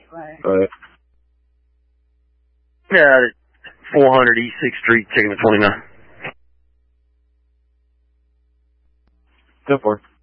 Right. Right. Yeah, 400 East 6th Street, checking the 29. Go for it.